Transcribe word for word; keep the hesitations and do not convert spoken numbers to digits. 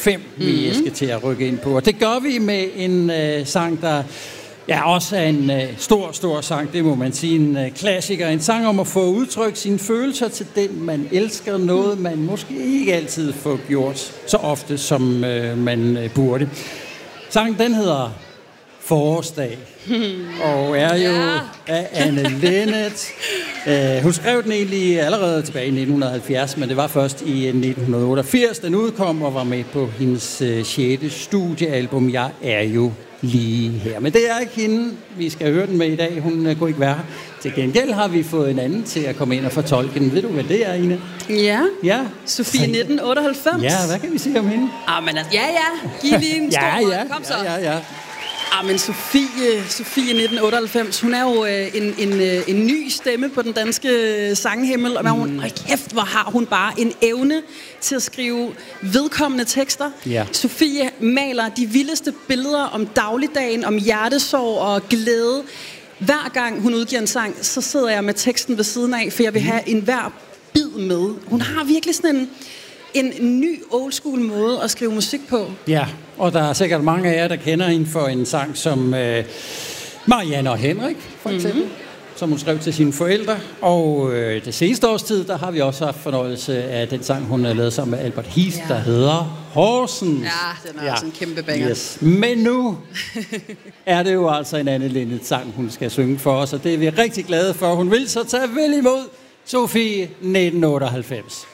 fem, mm-hmm. vi skal til at rykke ind på. Og det gør vi med en øh, sang, der ja, også er en øh, stor, stor sang, det må man sige. En øh, klassiker, en sang om at få udtrykt sine følelser til den, man elsker. Noget, man måske ikke altid får gjort så ofte, som øh, man øh, burde. Sangen, den hedder Forårsdag, og er jo ja. af Anne Linnet. Uh, hun skrev den egentlig allerede tilbage i nitten halvfjerds, men det var først i nitten otteogfirs, den udkom og var med på hendes uh, sjette studiealbum, Jeg er jo lige her. Men det er ikke hende, vi skal høre den med i dag. Hun uh, kunne ikke være her. Til gengæld har vi fået en anden til at komme ind og fortolke den. Ved du, hvad det er, Ina? Ja, ja. Sofie nitten otteoghalvfems. Ja, hvad kan vi sige om hende? Ah, men altså, ja, ja. Giv lige en stor ja, ja, Kom så. Ja, ja, ja. Ah, men Sofie, Sofie nitten otteoghalvfems, hun er jo øh, en, en, øh, en ny stemme på den danske sanghimmel, og hun, mm. kæft, hvor har hun bare en evne til at skrive vedkommende tekster. Ja. Sofie maler de vildeste billeder om dagligdagen, om hjertesorg og glæde. Hver gang hun udgiver en sang, så sidder jeg med teksten ved siden af, for jeg vil have en hver bid med. Hun har virkelig sådan en... En ny old school måde at skrive musik på. Ja, og der er sikkert mange af jer, der kender hende for en sang som øh, Marianne og Henrik, for eksempel, mm-hmm. som hun skrev til sine forældre. Og øh, det seneste års tid, der har vi også haft fornøjelse af den sang, hun har lavet sammen med Albert Heath, ja. der hedder Horsens. Ja, den er ja. også en kæmpe banger. Yes. Men nu er det jo altså en Anne Linnet sang, hun skal synge for os, og det er vi rigtig glade for. Hun vil så tage vel imod Sofie nitten otteoghalvfems.